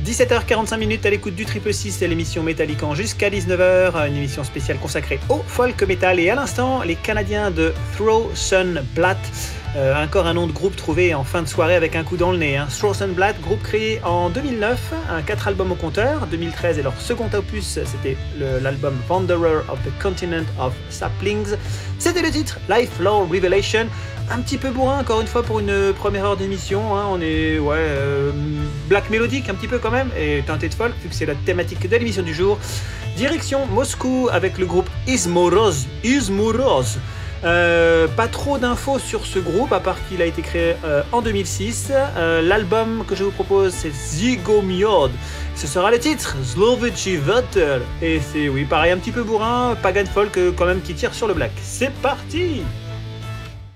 17h45 à l'écoute du Triple 6, c'est l'émission Métallican jusqu'à 19h, une émission spéciale consacrée au folk metal. Et à l'instant, les Canadiens de Throw Sun Blatt, encore un nom de groupe trouvé en fin de soirée avec un coup dans le nez. Throw Sun Blatt, groupe créé en 2009, 4 albums au compteur. 2013 et leur second opus, c'était l'album Wanderer of the Continent of Saplings. C'était le titre Lifelore Revelation. Un petit peu bourrin encore une fois pour une première heure d'émission, on est black mélodique un petit peu quand même et teinté de folk vu que c'est la thématique de l'émission du jour. Direction Moscou avec le groupe Izmoroz. Pas trop d'infos sur ce groupe à part qu'il a été créé en 2006. L'album que je vous propose c'est Zygomiod. Ce sera le titre Slovici Water et c'est pareil un petit peu bourrin, pagan folk quand même qui tire sur le black. C'est parti.